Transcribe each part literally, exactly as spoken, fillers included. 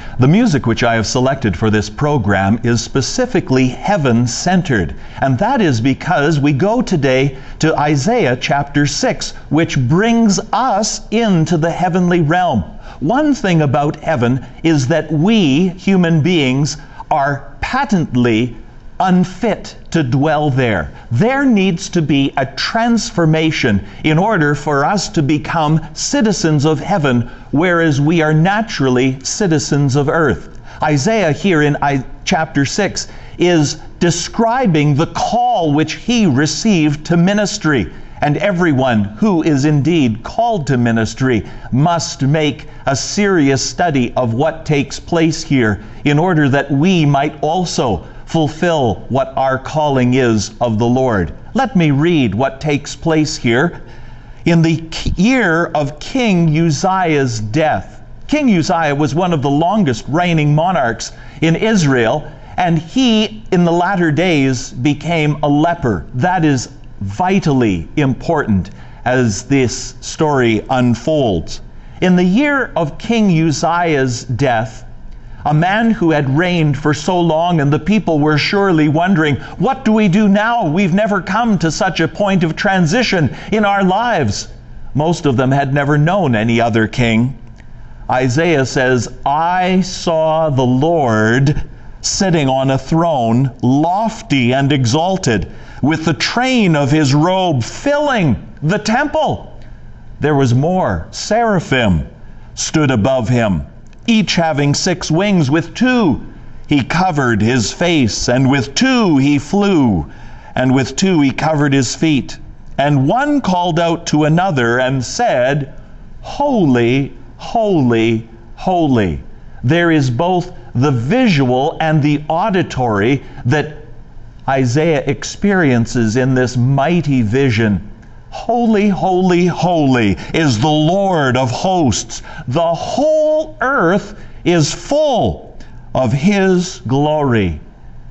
The music which I have selected for this program is specifically heaven-centered, and that is because we go today to Isaiah chapter six, which brings us into the heavenly realm. One thing about heaven is that we, human beings, are patently unfit to dwell there. There needs to be a transformation in order for us to become citizens of heaven, whereas we are naturally citizens of earth. Isaiah here in chapter six is describing the call which he received to ministry. And everyone who is indeed called to ministry must make a serious study of what takes place here in order that we might also fulfill what our calling is of the Lord. Let me read what takes place here. In the year of King Uzziah's death. King Uzziah was one of the longest reigning monarchs in Israel, and he, in the latter days, became a leper. That is vitally important as this story unfolds. In the year of King Uzziah's death, a man who had reigned for so long, and the people were surely wondering, what do we do now? We've never come to such a point of transition in our lives. Most of them had never known any other king. Isaiah says, I saw the Lord sitting on a throne, lofty and exalted, with the train of his robe filling the temple. There was more. Seraphim stood above him, each having six wings. With two he covered his face, and with two he flew, and with two he covered his feet. And one called out to another and said, Holy, holy, holy. There is both the visual and the auditory that Isaiah experiences in this mighty vision. Holy, holy, holy is the Lord of hosts. The whole earth is full of his glory.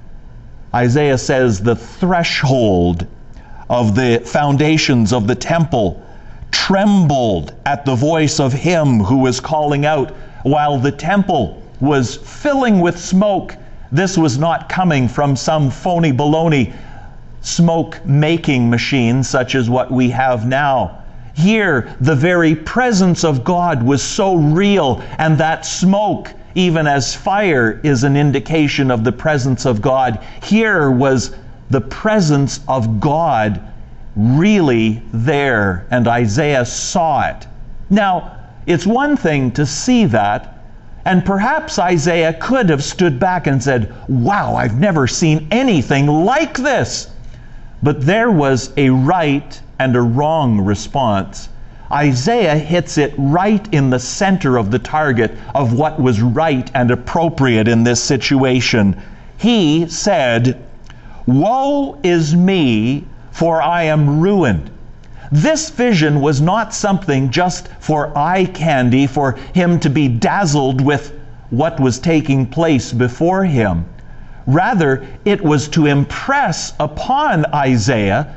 Isaiah says the threshold of the foundations of the temple trembled at the voice of him who was calling out, while the temple was filling with smoke. This was not coming from some phony baloney smoke-making machine such as what we have now. Here, the very presence of God was so real, and that smoke, even as fire is an indication of the presence of God, here was the presence of God really there, and Isaiah saw it. Now, it's one thing to see that, and perhaps Isaiah could have stood back and said, wow, I've never seen anything like this. But there was a right and a wrong response. Isaiah hits it right in the center of the target of what was right and appropriate in this situation. He said, Woe is me, for I am ruined. This vision was not something just for eye candy, for him to be dazzled with what was taking place before him. Rather, it was to impress upon Isaiah